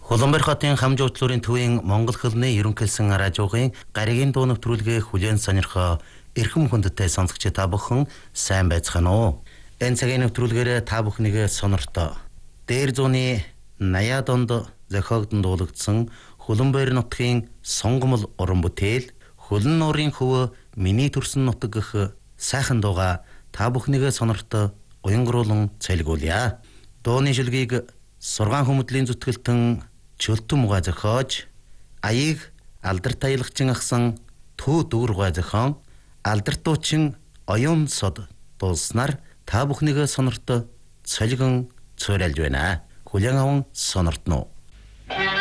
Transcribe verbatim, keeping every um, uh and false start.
Улаанбаатар хотын хамжуудлын төвийн Монгол хэлний ерөнхийлсөн радиогийн гаригийн дуу нэвтрүүлгээ хүлээн сонирхоо эрхэм хүндтэй сонсогч та бүхэн сайн байцгаана уу? Энэ цагийн нэвтрүүлгээр та бүхнийг сонирхтоо дээр зууны наяад онд зохиогдсон дуулагдсан Улаанбаатар нутгийн сонгомл уран бүтээл Хөлн нуурын хөв миний төрсөн нутаг гэх сайхан дууга та бүхнийг сонирхтоо уянгруулан цэлгүүлье. Дууны шилгийг сургаан хүмүүдлийн зүтгэлтэн чөлтөн муга зохиож аяыг алдарт аялагчин ахсан төө дүүргой зохион алдарт дуучин оюун сод дуулснаар та бүхнийг сонирхтоо цолгон цөөрэлж байна. Хүлээн аван сонирхтно.